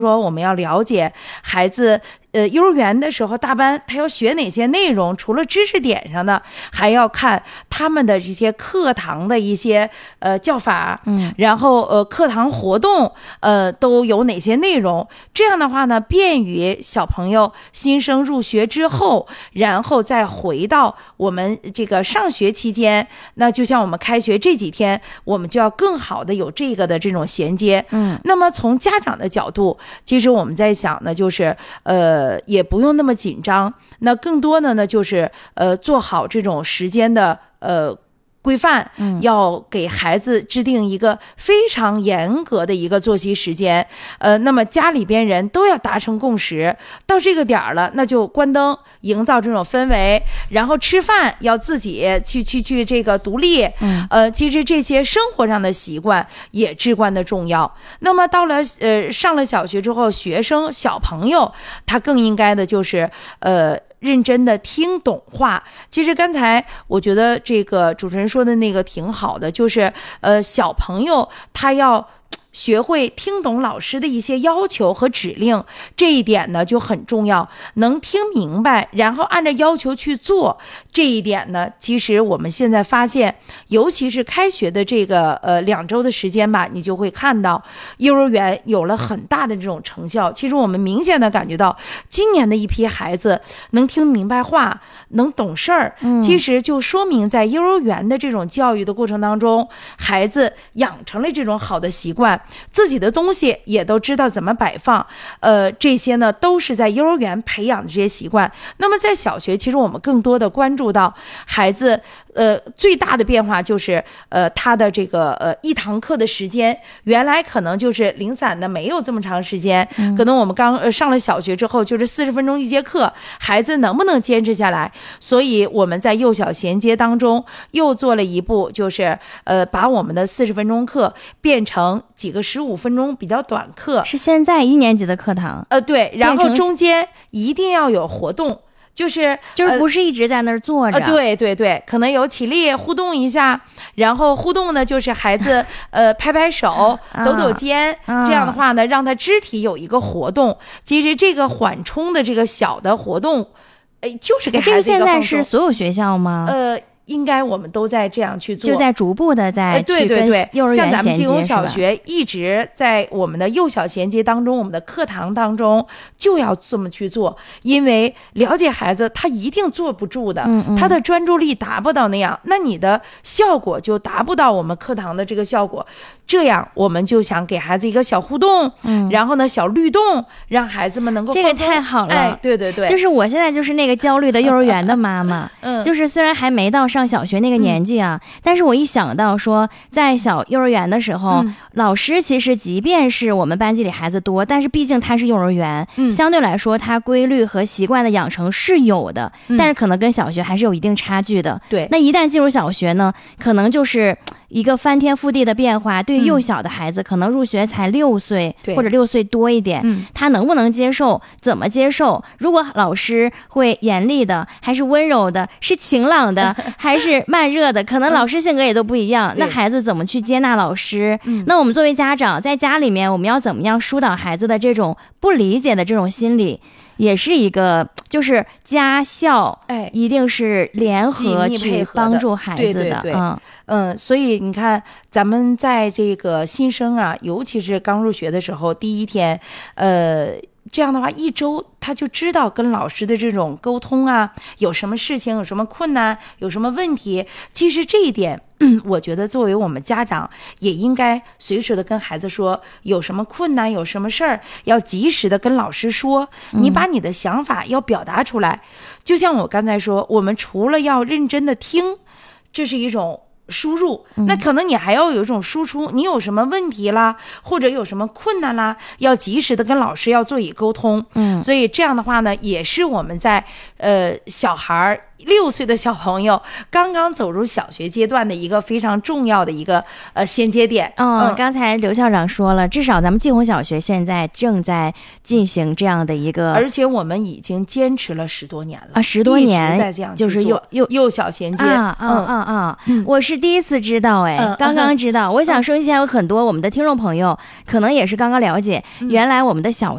说我们要了解孩子幼儿园的时候大班他要学哪些内容，除了知识点上的，还要看他们的这些课堂的一些教法，然后课堂活动都有哪些内容，这样的话呢便于小朋友新生入学之后，然后再回到我们这个上学期间，那就像我们开学这几天，我们就要更好的有这个的这种衔接。那么从家长的角度，其实我们在想呢，就是也不用那么紧张，那更多的呢就是做好这种时间的规范，要给孩子制定一个非常严格的一个作息时间，那么家里边人都要达成共识，到这个点儿了，那就关灯，营造这种氛围，然后吃饭要自己去这个独立，其实这些生活上的习惯也至关的重要。那么到了上了小学之后，小朋友他更应该的就是认真的听懂话。其实刚才我觉得这个主持人说的那个挺好的，就是小朋友他要学会听懂老师的一些要求和指令，这一点呢就很重要，能听明白然后按照要求去做，这一点呢其实我们现在发现，尤其是开学的这个2周的时间吧，你就会看到幼儿园有了很大的这种成效。其实我们明显的感觉到今年的一批孩子能听明白话，能懂事儿，其实就说明在幼儿园的这种教育的过程当中，孩子养成了这种好的习惯，自己的东西也都知道怎么摆放，这些呢都是在幼儿园培养的这些习惯。那么在小学，其实我们更多的关注到孩子最大的变化就是他的这个一堂课的时间，原来可能就是零散的，没有这么长时间，可能我们刚上了小学之后就是40分钟一节课，孩子能不能坚持下来？所以我们在幼小衔接当中又做了一步，就是把我们的40分钟课变成几个15分钟比较短课， 是现在1年级的课堂。 对，然后中间一定要有活动。就是不是一直在那儿坐着， 对对对，可能有起立互动一下，然后互动呢就是孩子拍拍手抖抖肩，这样的话呢让他肢体有一个活动。其实这个缓冲的这个小的活动就是给孩子一个放松。这个现在是所有学校吗？ 应该我们都在这样去做， 就在逐步的在去跟幼儿园衔接， 像咱们金融小学一直在我们的幼小衔接当中，我们的课堂当中就要这么去做，因为了解孩子他一定坐不住的，他的专注力达不到那样，那你的效果就达不到我们课堂的这个效果。这样我们就想给孩子一个小互动，然后呢小律动，让孩子们能够这个太好了， 对对对， 就是我现在就是那个焦虑的幼儿园的妈妈，就是虽然还没到上小学那个年纪啊，但是我一想到说在小幼儿园的时候，老师其实即便是我们班级里孩子多，但是毕竟他是幼儿园，相对来说他规律和习惯的养成是有的，但是可能跟小学还是有一定差距的。 对， 那一旦进入小学呢，可能就是一个翻天覆地的变化。对于幼小的孩子，可能入学才6岁或者6岁多一点，他能不能接受，怎么接受，如果老师会严厉的还是温柔的，是晴朗的还是慢热的，可能老师性格也都不一样，那孩子怎么去接纳老师？那我们作为家长在家里面，我们要怎么样疏导孩子的这种不理解的这种心理，也是一个就是家校一定是联合去帮助孩子的。 所以你看咱们在这个新生啊，尤其是刚入学的时候第一天，这样的话1周他就知道跟老师的这种沟通啊，有什么事情有什么困难有什么问题。其实这一点我觉得作为我们家长也应该随时的跟孩子说，有什么困难有什么事儿要及时的跟老师说，你把你的想法要表达出来。就像我刚才说，我们除了要认真的听，这是一种输入，那可能你还要有一种输出，你有什么问题啦，或者有什么困难啦，要及时的跟老师要做以沟通。所以这样的话呢，也是我们在小孩 6岁的小朋友刚刚走入小学阶段的一个非常重要的一个衔接点。 刚才刘校长说了，至少咱们季红小学现在正在进行这样的一个， 而且我们已经坚持了10多年了啊，10多年在这样就是幼小衔接我是第一次知道，刚刚知道。我想收音机前有很多我们的听众朋友，可能也是刚刚了解，原来我们的小